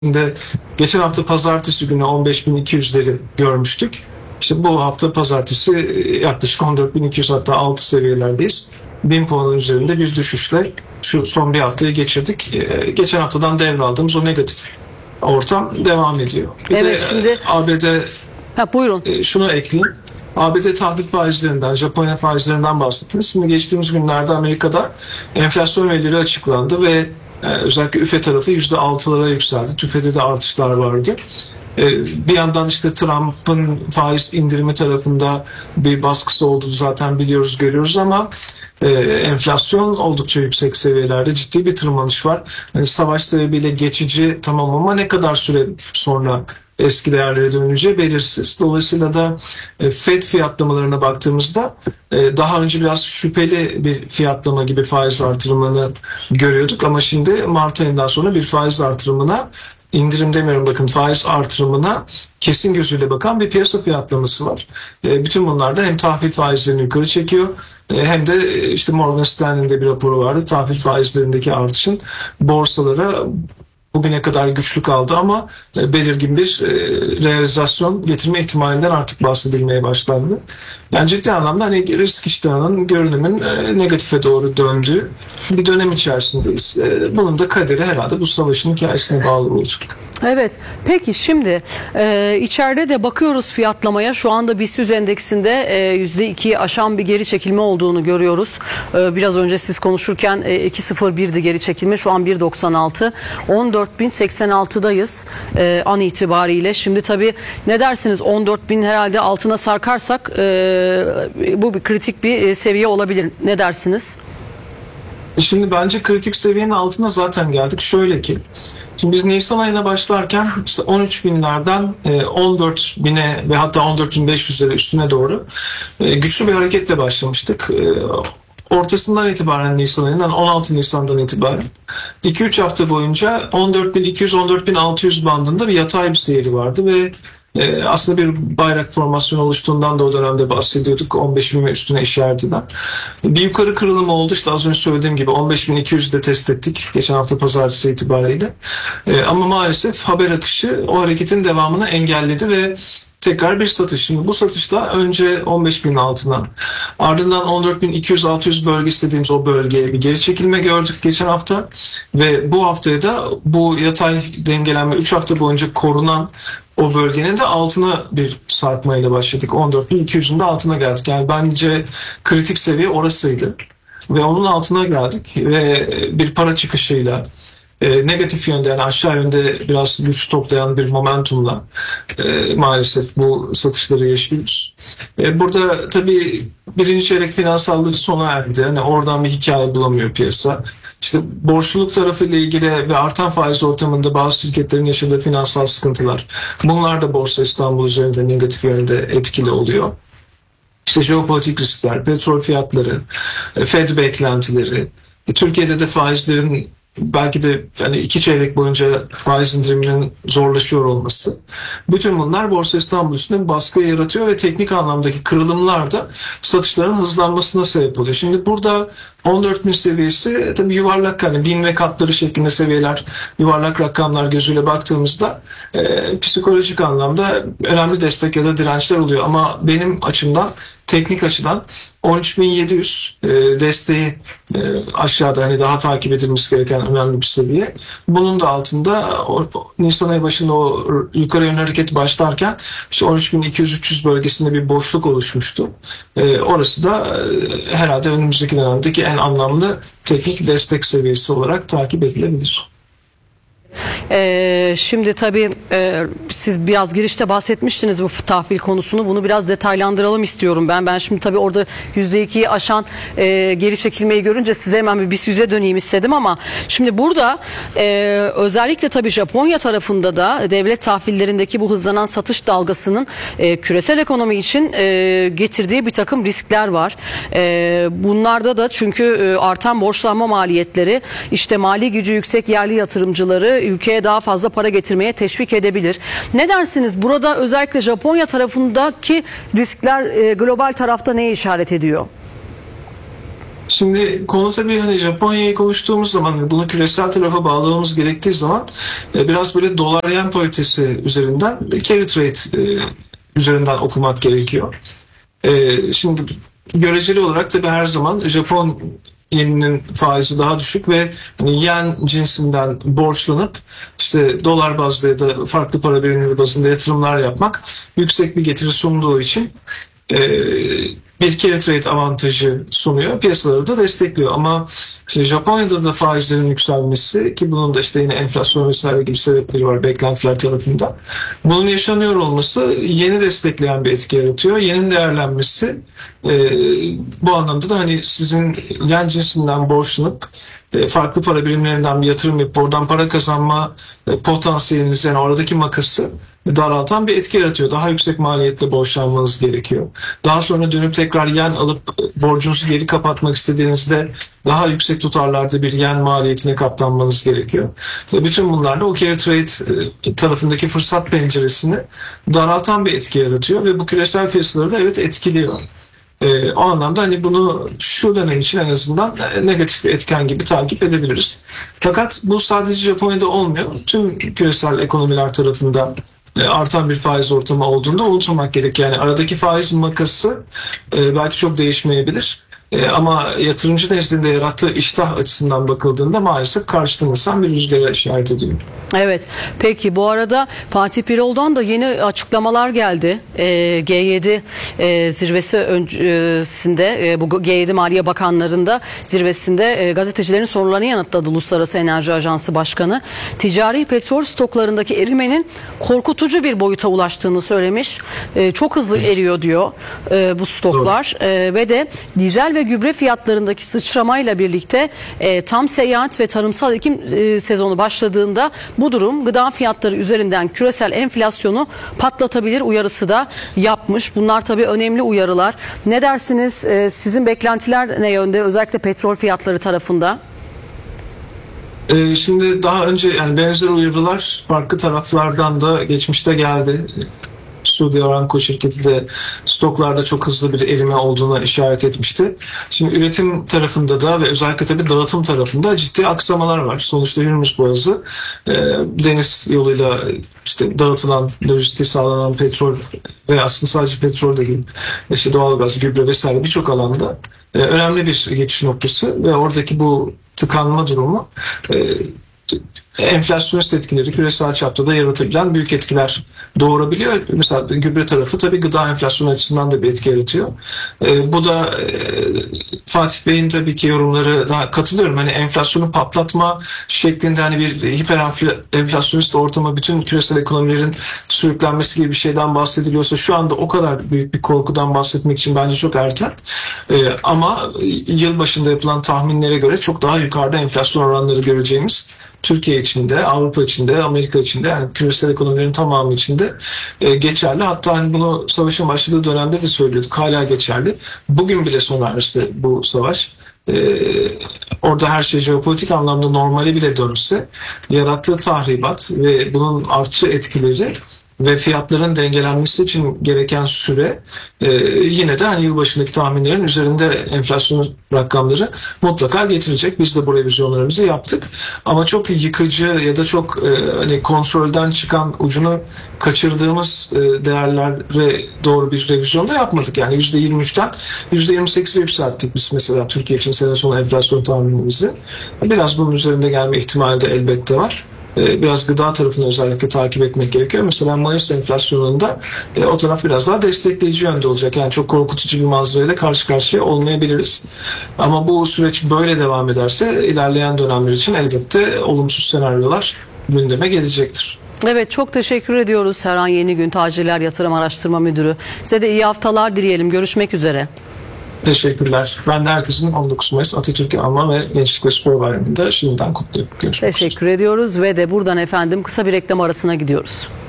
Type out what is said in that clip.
endeksinde geçen hafta pazartesi günü 15.200'leri görmüştük. İşte bu hafta pazartesi yaklaşık 14.200 hatta 6 seviyelerdeyiz. 1000 puanın üzerinde bir düşüşle şu son bir haftayı geçirdik. Geçen haftadan devraldığımız o negatif ortam devam ediyor. Bir Evet, de şimdi... ABD Buyurun. Şunu ekleyeyim. ABD tahvil faizlerinden, Japonya faizlerinden bahsettiniz. Şimdi geçtiğimiz günlerde Amerika'da enflasyon verileri açıklandı ve özellikle üfe tarafı %6'lara yükseldi. TÜFE'de de artışlar vardı. Bir yandan işte Trump'ın faiz indirimi tarafında bir baskısı olduğunu zaten biliyoruz, görüyoruz ama enflasyon oldukça yüksek seviyelerde, ciddi bir tırmanış var. Yani savaş sebebiyle geçici tamam ama ne kadar süre sonra eski değerlere döneceği belirsiz. Dolayısıyla da FED fiyatlamalarına baktığımızda daha önce biraz şüpheli bir fiyatlama gibi faiz artırımını görüyorduk ama şimdi Mart ayından sonra bir faiz artırımına, indirim demiyorum bakın, faiz artırımına kesin gözüyle bakan bir piyasa fiyatlaması var. Bütün bunlar da hem tahvil faizlerini yukarı çekiyor hem de işte Morgan Stanley'nin de bir raporu vardı. Tahvil faizlerindeki artışın borsalara bugüne kadar güçlü kaldı ama belirgin bir realizasyon getirme ihtimalinden artık bahsedilmeye başlandı. Yani ciddi anlamda hani risk iştahının, görünümün negatife doğru döndüğü bir dönem içerisindeyiz. Bunun da kaderi herhalde bu savaşın hikayesine bağlı olacak. Evet. Peki şimdi içeride de bakıyoruz fiyatlamaya. Şu anda BIST endeksinde %2'yi aşan bir geri çekilme olduğunu görüyoruz. Biraz önce siz konuşurken 2.01'di geri çekilme. Şu an 1.96. 14.086'dayız an itibariyle. Şimdi tabii ne dersiniz? 14.000 herhalde altına sarkarsak bu bir kritik bir seviye olabilir. Ne dersiniz? Şimdi bence kritik seviyenin altına zaten geldik. Şöyle ki, şimdi biz Nisan ayına başlarken işte 13 binlerden 14 bine ve hatta 14.500'lere üstüne doğru güçlü bir hareketle başlamıştık. Ortasından itibaren, Nisan ayından 16 Nisan'dan itibaren 2-3 hafta boyunca 14.200-14.600 bandında bir yatay bir seyri vardı ve aslında bir bayrak formasyonu oluştuğundan da o dönemde bahsediyorduk, 15.000 ve üstüne işaret eden. Bir yukarı kırılım oldu, işte az önce söylediğim gibi 15.200'ü de test ettik geçen hafta pazartesi itibariyle. Ama maalesef haber akışı o hareketin devamını engelledi ve tekrar bir satış. Şimdi bu satışla önce 15.000 altına, ardından 14.200-600 bölgesi dediğimiz o bölgeye bir geri çekilme gördük geçen hafta ve bu haftaya da bu yatay dengelenme 3 hafta boyunca korunan o bölgenin de altına bir sarkmayla başladık. 14.200'ün de altına geldik. Yani bence kritik seviye orasıydı ve onun altına geldik ve bir para çıkışıyla negatif yönde, yani aşağı yönde biraz güç toplayan bir momentumla maalesef bu satışları yaşıyoruz. Burada tabii birinci çeyrek finansalları sona erdi. Yani oradan bir hikaye bulamıyor piyasa. İşte borçluluk tarafıyla ilgili ve artan faiz ortamında bazı şirketlerin yaşadığı finansal sıkıntılar, bunlar da Borsa İstanbul üzerinde negatif yönde etkili oluyor. İşte jeopolitik riskler, petrol fiyatları, Fed beklentileri, Türkiye'de de faizlerin belki de yani 2 çeyrek boyunca faiz indiriminin zorlaşıyor olması. Bütün bunlar Borsa İstanbul üstünde bir baskı yaratıyor ve teknik anlamdaki kırılımlar da satışların hızlanmasına sebep oluyor. Şimdi burada 14.000 seviyesi tabii yuvarlak, hani bin ve katları şeklinde seviyeler, yuvarlak rakamlar gözüyle baktığımızda psikolojik anlamda önemli destek ya da dirençler oluyor. Ama benim açımdan, teknik açıdan 13.700 desteği aşağıda, hani daha takip edilmesi gereken önemli bir seviye. Bunun da altında Nisan ayı başında o yukarı yönlü hareket başlarken işte 13.200-300 bölgesinde bir boşluk oluşmuştu. Orası da herhalde önümüzdeki dönemdeki en anlamlı teknik destek seviyesi olarak takip edilebilir. Şimdi tabii siz biraz girişte bahsetmiştiniz bu tahvil konusunu. Bunu biraz detaylandıralım istiyorum ben. Ben şimdi tabii orada %2'yi aşan geri çekilmeyi görünce size hemen bir BIST 100'e döneyim istedim ama şimdi burada özellikle tabii Japonya tarafında da devlet tahvillerindeki bu hızlanan satış dalgasının küresel ekonomi için getirdiği bir takım riskler var. Bunlarda da çünkü artan borçlanma maliyetleri, işte mali gücü yüksek yerli yatırımcıları ülkeye daha fazla para getirmeye teşvik edebilir. Ne dersiniz? Burada özellikle Japonya tarafındaki riskler global tarafta neye işaret ediyor? Şimdi konu tabii hani Japonya'yı konuştuğumuz zaman bunu küresel tarafa bağlamamız gerektiği zaman biraz böyle dolar yen paritesi üzerinden carry trade üzerinden okumak gerekiyor. Şimdi göreceli olarak tabii her zaman Japon yeninin faizi daha düşük ve hani yen cinsinden borçlanıp işte dolar bazlı ya da farklı para birimleri bazında yatırımlar yapmak yüksek bir getiri sunduğu için bir carry trade avantajı sunuyor. Piyasaları da destekliyor. Ama işte Japonya'da da faizlerin yükselmesi, ki bunun da işte yine enflasyon vesaire gibi sebepleri var beklentiler tarafından. Bunun yaşanıyor olması yeni destekleyen bir etki yaratıyor. Yenin değerlenmesi bu anlamda da hani sizin yen cinsinden borçlanıp farklı para birimlerinden bir yatırım yapıp oradan para kazanma potansiyeliniz, yani oradaki makası daraltan bir etki yaratıyor. Daha yüksek maliyetle borçlanmanız gerekiyor. Daha sonra dönüp tekrar yen alıp borcunuzu geri kapatmak istediğinizde daha yüksek tutarlarda bir yen maliyetine katlanmanız gerekiyor. Ve bütün bunlarla o carry trade tarafındaki fırsat penceresini daraltan bir etki yaratıyor ve bu küresel piyasaları da evet etkiliyor. O anlamda hani bunu şu dönem için en azından negatif bir etken gibi takip edebiliriz. Fakat bu sadece Japonya'da olmuyor. Tüm küresel ekonomiler tarafından artan bir faiz ortamı olduğunda unutmamak gerek. Yani aradaki faiz makası belki çok değişmeyebilir. Ama yatırımcı nezdinde yarattığı iştah açısından bakıldığında maalesef karşılamasam bir rüzgara işaret ediyor. Evet. Peki bu arada Fatih Birol'dan da yeni açıklamalar geldi. G7 zirvesi öncesinde bu G7 Maliye Bakanları'nda zirvesinde gazetecilerin sorularını yanıtladı Uluslararası Enerji Ajansı Başkanı. Ticari petrol stoklarındaki erimenin korkutucu bir boyuta ulaştığını söylemiş. Çok hızlı eriyor diyor bu stoklar. Ve de dizel ve gübre fiyatlarındaki sıçramayla birlikte tam seyahat ve tarımsal ekim sezonu başladığında bu durum gıda fiyatları üzerinden küresel enflasyonu patlatabilir uyarısı da yapmış. Bunlar tabii önemli uyarılar. Ne dersiniz? Sizin beklentiler ne yönde? Özellikle petrol fiyatları tarafında. Şimdi daha önce yani benzer uyarılar farklı taraflardan da geçmişte geldi. Suudi Aramco şirketi de stoklarda çok hızlı bir erime olduğuna işaret etmişti. Şimdi üretim tarafında da ve özellikle tabii dağıtım tarafında ciddi aksamalar var. Sonuçta Hürmüz Boğazı deniz yoluyla işte dağıtılan, lojistiği sağlanan petrol ve aslında sadece petrol değil, işte doğalgaz, gübre vesaire birçok alanda önemli bir geçiş noktası ve oradaki bu tıkanma durumu enflasyonist etkileri küresel çapta da yaratabilen büyük etkiler doğurabiliyor. Mesela gübre tarafı tabii gıda enflasyonu açısından da bir etki yaratıyor. Bu da Fatih Bey'in tabii ki yorumları daha katılıyorum. Hani enflasyonu patlatma şeklinde hani bir hiper enflasyonist ortama bütün küresel ekonomilerin sürüklenmesi gibi bir şeyden bahsediliyorsa şu anda o kadar büyük bir korkudan bahsetmek için bence çok erken. Ama yıl başında yapılan tahminlere göre çok daha yukarıda enflasyon oranları göreceğimiz, Türkiye içinde, Avrupa içinde, Amerika içinde, yani küresel ekonomilerin tamamı içinde geçerli. Hatta hani bunu savaşın başladığı dönemde de söylüyorduk. Hala geçerli. Bugün bile sona erse bu savaş, orada her şey jeopolitik anlamda normale bile dönse, yarattığı tahribat ve bunun artçı etkileri ve fiyatların dengelenmesi için gereken süre yine de hani yılbaşındaki tahminlerin üzerinde enflasyon rakamları mutlaka getirecek. Biz de bu revizyonlarımızı yaptık. Ama çok yıkıcı ya da çok hani kontrolden çıkan, ucunu kaçırdığımız değerlere doğru bir revizyon da yapmadık. Yani %23'ten %28'e yükselttik biz mesela Türkiye için sene sonu enflasyon tahminimizi. Biraz bunun üzerinde gelme ihtimali de elbette var. Biraz gıda tarafını özellikle takip etmek gerekiyor. Mesela Mayıs enflasyonunda o taraf biraz daha destekleyici yönde olacak. Yani çok korkutucu bir manzarayla karşı karşıya olmayabiliriz. Ama bu süreç böyle devam ederse ilerleyen dönemler için elbette olumsuz senaryolar gündeme gelecektir. Evet, çok teşekkür ediyoruz Serhan Yenigün, Tacirler Yatırım Araştırma Müdürü. Size de iyi haftalar dileyelim. Görüşmek üzere. Teşekkürler. Ben de herkesin 19 Mayıs Atatürk'ü Anma ve Gençlik ve Spor Bayramı'nda şimdiden kutluyorum. Görüşmek üzere. Teşekkür ediyoruz ve de buradan efendim kısa bir reklam arasına gidiyoruz.